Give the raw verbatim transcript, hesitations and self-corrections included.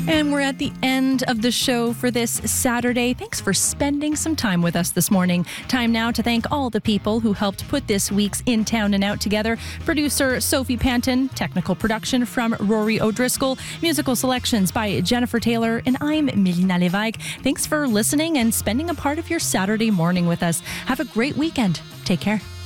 And we're at the end of the show for this Saturday. Thanks for spending some time with us this morning. Time now to thank all the people who helped put this week's In Town and Out together. Producer Sophie Panton, technical production from Rory O'Driscoll, musical selections by Jennifer Taylor, and I'm Melina Levesque. Thanks for listening and spending a part of your Saturday morning with us. Have a great weekend. Take care.